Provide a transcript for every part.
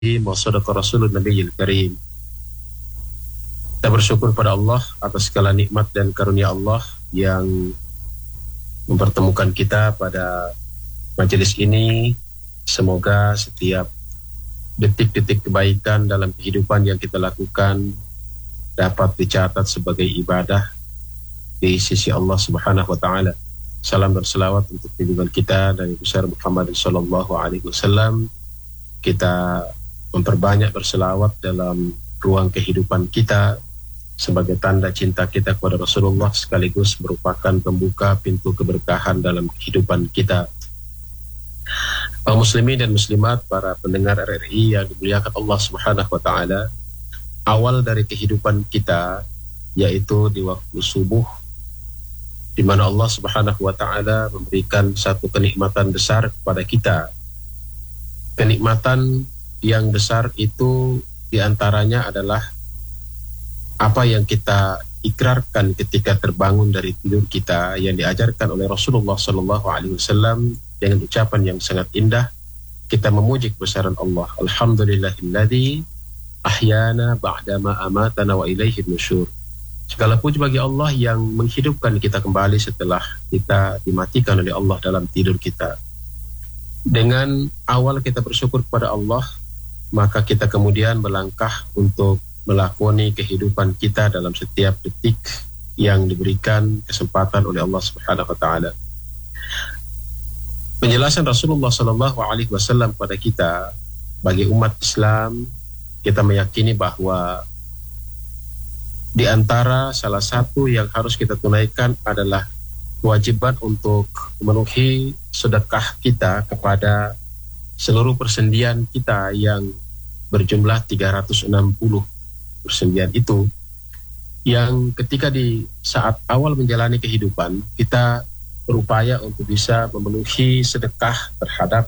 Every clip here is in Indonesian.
wa sadaqa rasulun nabiyil karim. Kita bersyukur pada Allah atas segala nikmat dan karunia Allah yang mempertemukan kita pada majelis ini. Semoga setiap detik-detik kebaikan dalam kehidupan yang kita lakukan dapat dicatat sebagai ibadah di sisi Allah Subhanahu wa taala. Salam dan selawat untuk junjungan kita dari besar Muhammad sallallahu alaihi wasallam. Kita memperbanyak berselawat dalam ruang kehidupan kita sebagai tanda cinta kita kepada Rasulullah, sekaligus merupakan pembuka pintu keberkahan dalam kehidupan kita. Kaum muslimin dan muslimat, para pendengar RRI yang dimuliakan Allah Subhanahu wa taala, awal dari kehidupan kita yaitu di waktu subuh, di mana Allah Subhanahu wa taala memberikan satu kenikmatan besar kepada kita. Kenikmatan yang besar itu diantaranya adalah apa yang kita ikrarkan ketika terbangun dari tidur kita, yang diajarkan oleh Rasulullah Sallallahu Alaihi Wasallam dengan ucapan yang sangat indah. Kita memuji kebesaran Allah. Alhamdulillahilladzi ahyana ba'dama amatana wa ilaihin nusyur. Segala puji bagi Allah yang menghidupkan kita kembali setelah kita dimatikan oleh Allah dalam tidur kita. Dengan awal kita bersyukur kepada Allah, maka kita kemudian melangkah untuk melakoni kehidupan kita dalam setiap detik yang diberikan kesempatan oleh Allah Subhanahu wa taala. Penjelasan Rasulullah sallallahu alaihi wasallam kepada kita bagi umat Islam, kita meyakini bahwa di antara salah satu yang harus kita tunaikan adalah kewajiban untuk memenuhi sedekah kita kepada seluruh persendian kita yang berjumlah 360 persendian itu, yang ketika di saat awal menjalani kehidupan kita berupaya untuk bisa memenuhi sedekah terhadap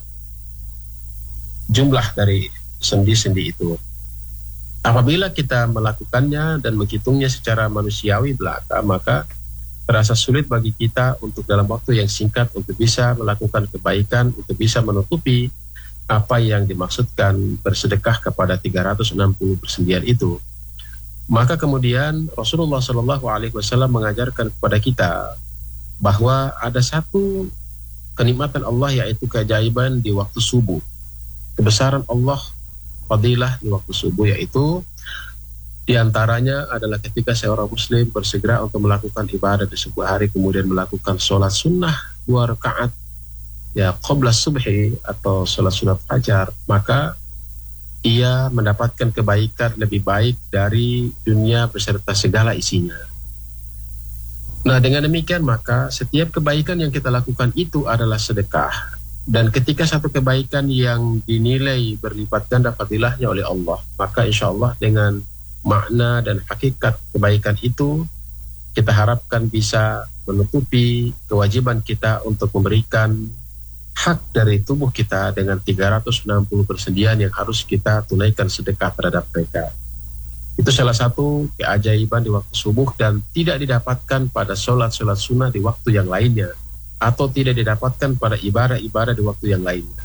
jumlah dari sendi-sendi itu. Apabila kita melakukannya dan menghitungnya secara manusiawi belaka, maka terasa sulit bagi kita untuk dalam waktu yang singkat untuk bisa melakukan kebaikan, untuk bisa menutupi apa yang dimaksudkan bersedekah kepada 360 persendian itu. Maka kemudian Rasulullah Shallallahu Alaihi Wasallam mengajarkan kepada kita bahwa ada satu kenikmatan Allah, yaitu keajaiban di waktu subuh. Kebesaran Allah, fadilah di waktu subuh, yaitu diantaranya adalah ketika seorang muslim bersegera untuk melakukan ibadah di sebuah hari, kemudian melakukan sholat sunnah 2 rakaat ya qabla subhi atau sholat sunat fajar, maka ia mendapatkan kebaikan lebih baik dari dunia beserta segala isinya. Nah, dengan demikian maka setiap kebaikan yang kita lakukan itu adalah sedekah. Dan ketika satu kebaikan yang dinilai berlipat ganda fadilahnya oleh Allah, maka insya Allah dengan makna dan hakikat kebaikan itu, kita harapkan bisa menutupi kewajiban kita untuk memberikan hak dari tubuh kita dengan 360 persendian yang harus kita tunaikan sedekah terhadap mereka. Itu salah satu keajaiban di waktu subuh, dan tidak didapatkan pada sholat-sholat sunnah di waktu yang lainnya, atau tidak didapatkan pada ibadah-ibadah di waktu yang lainnya.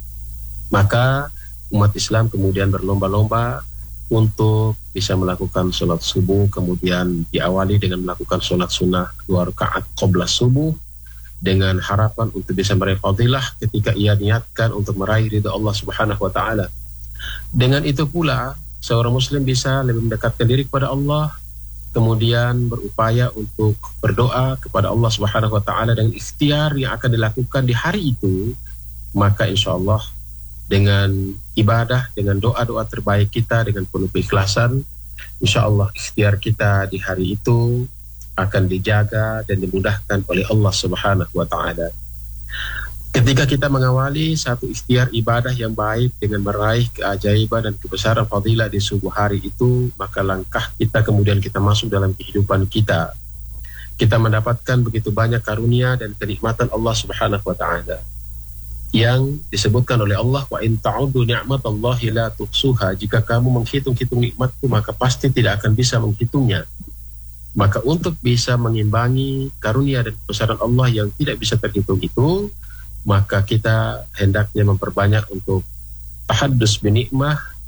Maka umat Islam kemudian berlomba-lomba untuk bisa melakukan sholat subuh, kemudian diawali dengan melakukan sholat sunnah 2 rakaat qabla subuh, dengan harapan untuk bisa meraih fadilah ketika ia niatkan untuk meraih ridha Allah Subhanahu wa taala. Dengan itu pula seorang muslim bisa lebih mendekatkan diri kepada Allah, kemudian berupaya untuk berdoa kepada Allah Subhanahu wa taala dengan ikhtiar yang akan dilakukan di hari itu. Maka insya Allah dengan ibadah, dengan doa-doa terbaik kita, dengan penuh keikhlasan, insya Allah ikhtiar kita di hari itu akan dijaga dan dimudahkan oleh Allah Subhanahu wa taala. Ketika kita mengawali satu ikhtiar ibadah yang baik dengan meraih keajaiban dan kebesaran fadilah di subuh hari itu, maka langkah kita kemudian kita masuk dalam kehidupan kita. Kita mendapatkan begitu banyak karunia dan kenikmatan Allah Subhanahu wa taala yang disebutkan oleh Allah, wa in ta'uddu ni'matallahi la tuhsuha. Jika kamu menghitung-hitung nikmatku, maka pasti tidak akan bisa menghitungnya. Maka untuk bisa mengimbangi karunia dan kebesaran Allah yang tidak bisa terhitung itu, maka kita hendaknya memperbanyak untuk tahaddus binikmah,